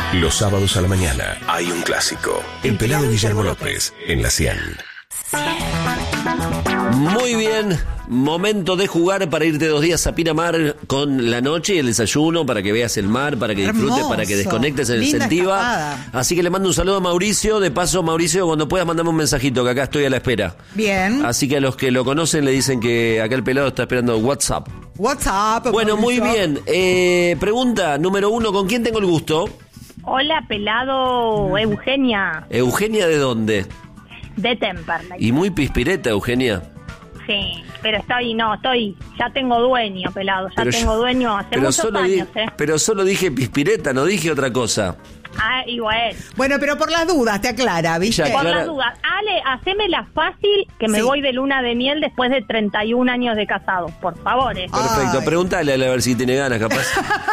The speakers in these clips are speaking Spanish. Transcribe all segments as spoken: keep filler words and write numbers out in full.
Los sábados a la mañana hay un clásico. El pelado Guillermo López en la cien. Muy bien, momento de jugar para irte dos días a Pinamar con la noche y el desayuno, para que veas el mar, para que disfrutes, Hermoso. para que desconectes en el Linda Sentiva. escapada. Así que le mando un saludo a Mauricio. De paso, Mauricio, cuando puedas mandame un mensajito, que acá estoy a la espera. Bien. Así que a los que lo conocen le dicen que acá el pelado está esperando WhatsApp. WhatsApp. Bueno, muy Mauricio. bien. Eh, pregunta número uno, ¿con quién tengo el gusto? Hola, pelado, Eugenia, Eugenia, ¿de dónde? de Temperley. Y muy pispireta, Eugenia. Sí, pero estoy, no, estoy, ya tengo dueño, pelado, ya Pero tengo yo- dueño hace pero muchos solo di- años, ¿eh? Pero solo dije pispireta, no dije otra cosa. Ah, igual. Bueno, pero por las dudas, te aclara, ¿viste? Ya, Por Clara- las dudas, Ale, hacémela fácil, que me Sí. voy de luna de miel después de treinta y un años de casado, por favor, ¿eh? Perfecto, Ay. pregúntale a ver si tiene ganas, capaz.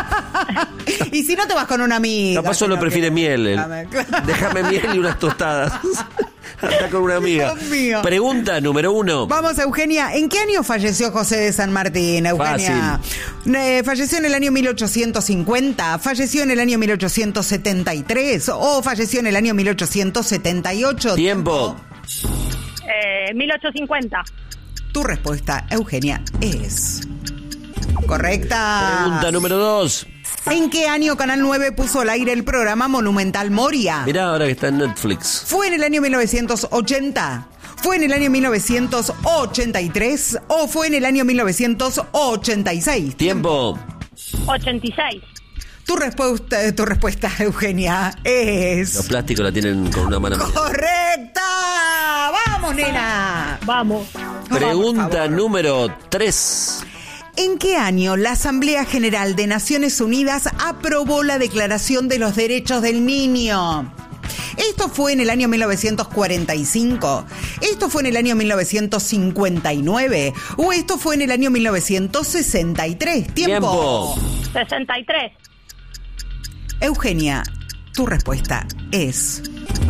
Y si no te vas con una amiga. Capaz solo que no prefiere quiere- miel. él. A ver, claro. Déjame miel y unas tostadas. Anda con una amiga. Dios mío. Pregunta número uno. Vamos, Eugenia. ¿En qué año falleció José de San Martín, Eugenia? Eh, ¿Falleció en el año mil ochocientos cincuenta? ¿Falleció en el año mil ochocientos setenta y tres? ¿O falleció en el año mil ochocientos setenta y ocho? Tiempo. Eh, mil ochocientos cincuenta. Tu respuesta, Eugenia, es correcta. Pregunta número dos. ¿En qué año Canal nueve puso al aire el programa Monumental Moria? Mirá ahora que está en Netflix. ¿Fue en el año mil novecientos ochenta? ¿Fue en el año mil novecientos ochenta y tres? ¿O fue en el año mil novecientos ochenta y seis? Tiempo. ochenta y seis. Tu respuesta, tu respuesta, Eugenia, Los es plásticos la tienen con una mano. correcta. ¡Vamos, nena! Vamos. Pregunta Por favor. número tres. ¿En qué año la Asamblea General de Naciones Unidas aprobó la Declaración de los Derechos del Niño? ¿Esto fue en el año mil novecientos cuarenta y cinco? ¿Esto fue en el año mil novecientos cincuenta y nueve? ¿O esto fue en el año mil novecientos sesenta y tres? ¡Tiempo! Tiempo. sesenta y tres. Eugenia, tu respuesta es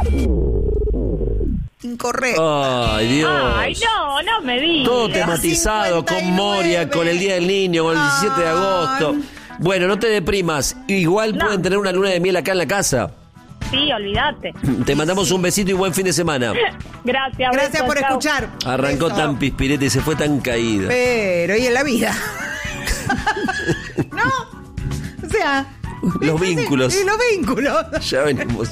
incorrecta. Ay, Dios. Ay, no, no me digas. Todo tematizado con cincuenta y Moria, nueve. con el Día del Niño, con el diecisiete de agosto. Bueno, no te deprimas. Igual No. pueden tener una luna de miel acá en la casa. Sí, olvídate. Te mandamos un besito y buen fin de semana. Gracias. Gracias besos, por chau. escuchar. Arrancó Beso. tan pispirete y se fue tan caída. Pero, ¿y en la vida? ¿No? O sea... Los vínculos. Y los vínculos. Ya venimos.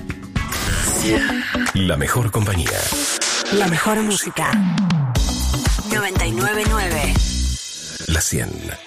La mejor compañía. La mejor música. noventa y nueve nueve. La cien.